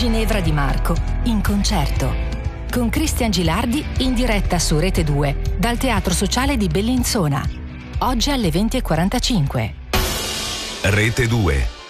Ginevra Di Marco in concerto con Cristian Gilardi in diretta su Rete 2 dal Teatro Sociale di Bellinzona, oggi alle 20:45. Rete 2.